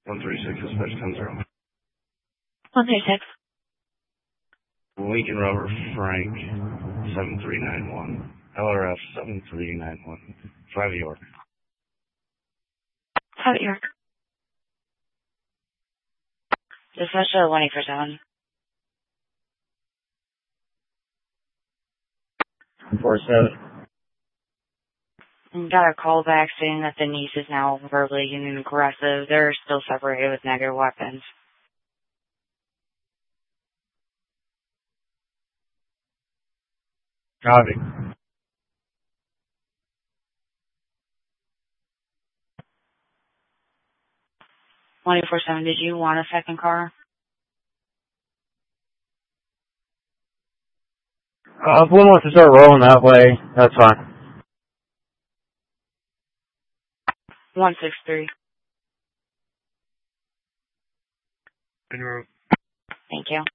136, dispatch 10-0. 136. Lincoln Robert Frank, 7391. LRF 7391. 5 York. 5 York. Dispatch to 147. 147. Got a call back saying that the niece is now verbally and aggressive. They're still separated with negative weapons. Copy. 147, did you want a second car? If one wants to start rolling that way, that's fine. 163. Thank Thank you.